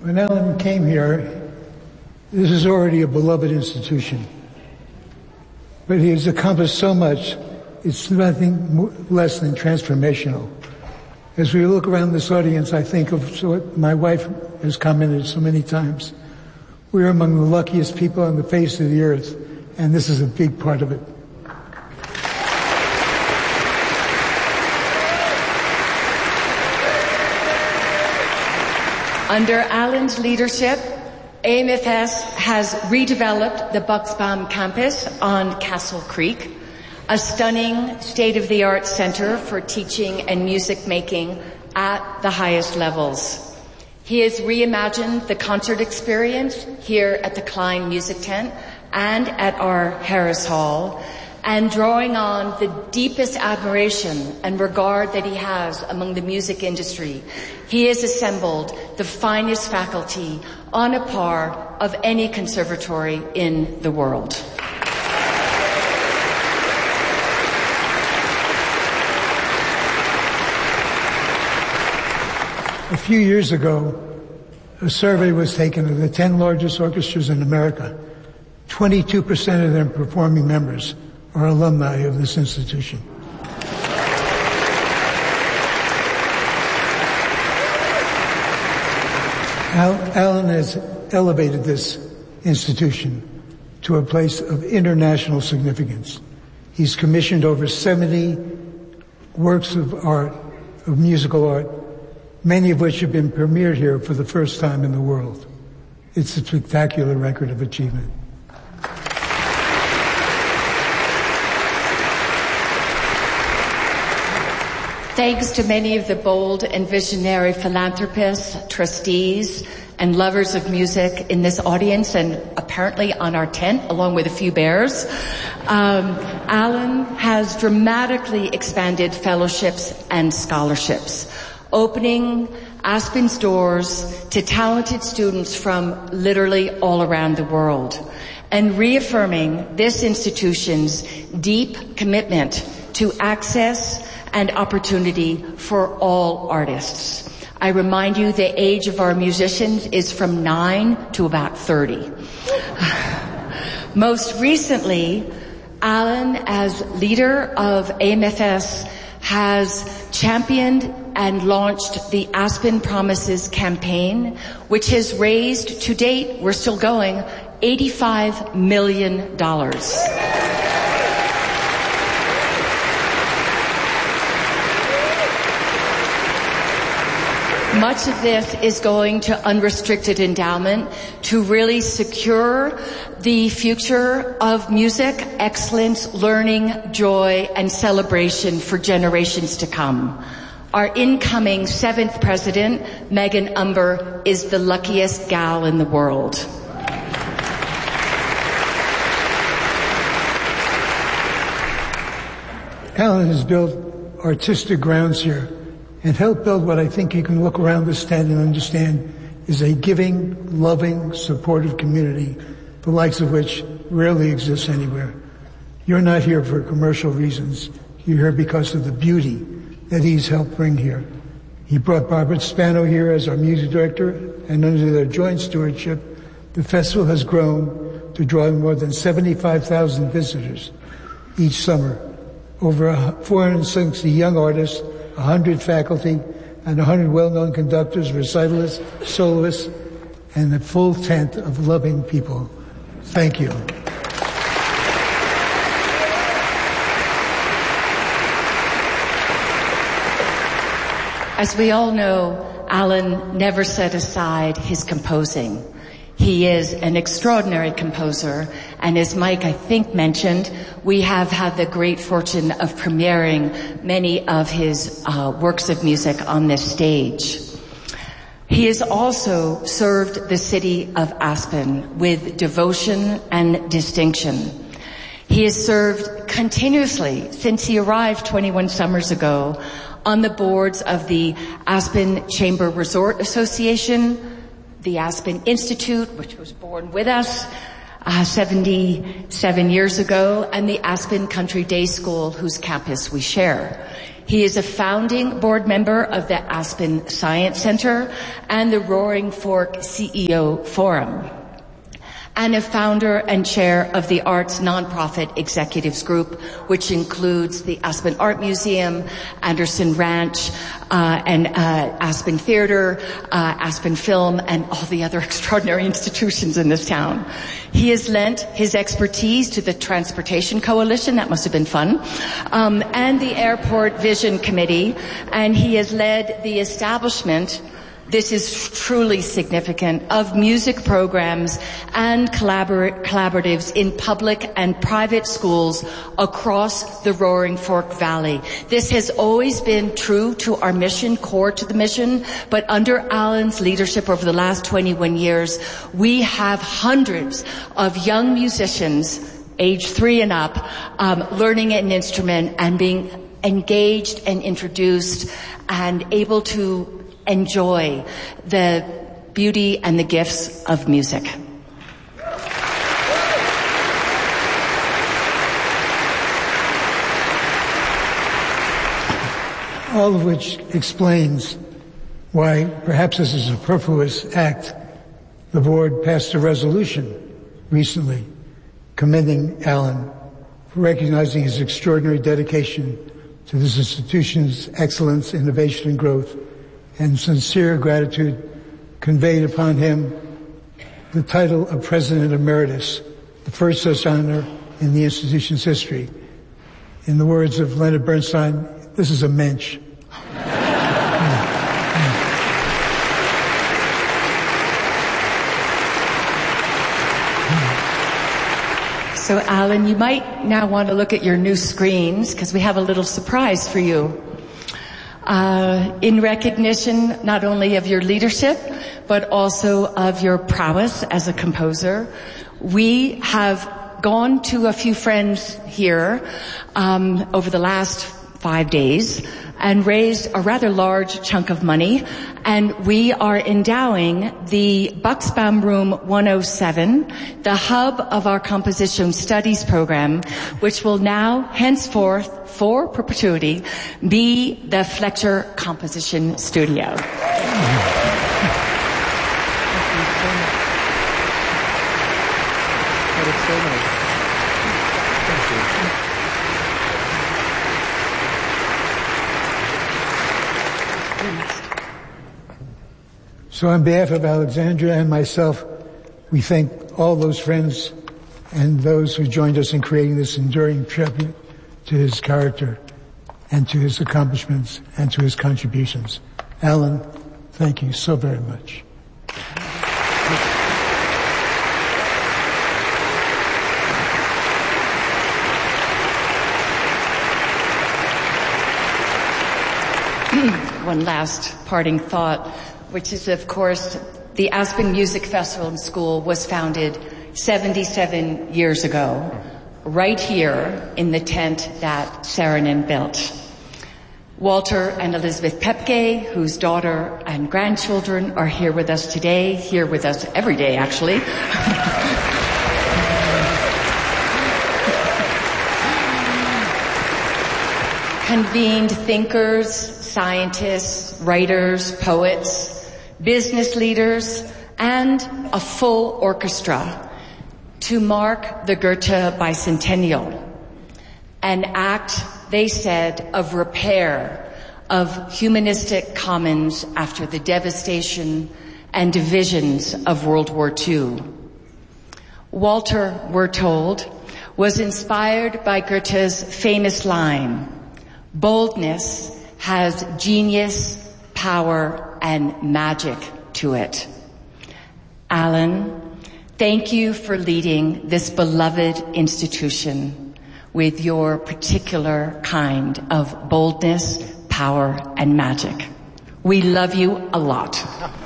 When Alan came here, this is already a beloved institution. But he has accomplished so much, it's nothing less than transformational. As we look around this audience, I think of what my wife has commented so many times. We're among the luckiest people on the face of the earth, and this is a big part of it. Under Alan's leadership, AMFS has redeveloped the Bucksbaum campus on Castle Creek, a stunning state-of-the-art center for teaching and music making at the highest levels. He has reimagined the concert experience here at the Klein Music Tent and at our Harris Hall, and drawing on the deepest admiration and regard that he has among the music industry, he has assembled the finest faculty on a par of any conservatory in the world. A few years ago, a survey was taken of the 10 largest orchestras in America. 22% of their performing members are alumni of this institution. Alan has elevated this institution to a place of international significance. He's commissioned over 70 works of art, of musical art, many of which have been premiered here for the first time in the world. It's a spectacular record of achievement. Thanks to many of the bold and visionary philanthropists, trustees, and lovers of music in this audience and apparently on our tent, along with a few bears, Alan has dramatically expanded fellowships and scholarships, opening Aspen's doors to talented students from literally all around the world, and reaffirming this institution's deep commitment to access and opportunity for all artists. I remind you the age of our musicians is from 9 to about 30. Most recently, Alan, as leader of AMFS, has championed and launched the Aspen Promises campaign, which has raised, to date, we're still going, $85 million. Much of this is going to unrestricted endowment to really secure the future of music, excellence, learning, joy, and celebration for generations to come. Our incoming 7th president, Megan Umber, is the luckiest gal in the world. Alan has built artistic grounds here and helped build what I think you can look around this tent and understand is a giving, loving, supportive community, the likes of which rarely exists anywhere. You're not here for commercial reasons. You're here because of the beauty that he's helped bring here. He brought Barbara Spano here as our music director, and under their joint stewardship, the festival has grown to draw more than 75,000 visitors each summer. Over 460 young artists, 100 faculty, and 100 well-known conductors, recitalists, soloists, and a full tent of loving people. Thank you. As we all know, Alan never set aside his composing. He is an extraordinary composer, and as Mike, I think, mentioned, we have had the great fortune of premiering many of his works of music on this stage. He has also served the city of Aspen with devotion and distinction. He has served continuously since he arrived 21 summers ago on the boards of the Aspen Chamber Resort Association, the Aspen Institute, which was born with us 77 years ago, and the Aspen Country Day School, whose campus we share. He is a founding board member of the Aspen Science Center and the Roaring Fork CEO Forum, and a founder and chair of the Arts Nonprofit Executives Group, which includes the Aspen Art Museum, Anderson Ranch, and Aspen Theater, Aspen Film, and all the other extraordinary institutions in this town. He has lent his expertise to the Transportation Coalition, that must have been fun, and the Airport Vision Committee, and he has led the establishment, this is truly significant, of music programs and collaboratives in public and private schools across the Roaring Fork Valley. This has always been true to our mission, core to the mission, but under Alan's leadership over the last 21 years, we have hundreds of young musicians, age 3 and up, learning an instrument and being engaged and introduced and able to enjoy the beauty and the gifts of music. All of which explains why, perhaps this is a superfluous act, the board passed a resolution recently commending Alan for recognizing his extraordinary dedication to this institution's excellence, innovation, and growth, and sincere gratitude conveyed upon him the title of President Emeritus, the first such honor in the institution's history. In the words of Leonard Bernstein, this is a mensch. So Alan, you might now want to look at your new screens because we have a little surprise for you. In recognition not only of your leadership, but also of your prowess as a composer, we have gone to a few friends here over the last 5 days and raised a rather large chunk of money, and we are endowing the Bucksbaum Room 107, the hub of our composition studies program, which will now henceforth, for perpetuity, be the Fletcher Composition Studio. So on behalf of Alexandra and myself, we thank all those friends and those who joined us in creating this enduring tribute to his character and to his accomplishments and to his contributions. Alan, thank you so very much. One last parting thought, which is, of course, the Aspen Music Festival and School was founded 77 years ago, right here in the tent that Saranen built. Walter and Elizabeth Pepke, whose daughter and grandchildren are here with us today, here with us every day, actually. Convened thinkers, scientists, writers, poets, business leaders, and a full orchestra to mark the Goethe bicentennial, an act, they said, of repair of humanistic commons after the devastation and divisions of World War II. Walter, we're told, was inspired by Goethe's famous line, "Boldness has genius, power, and magic to it." Alan, thank you for leading this beloved institution with your particular kind of boldness, power, and magic. We love you a lot.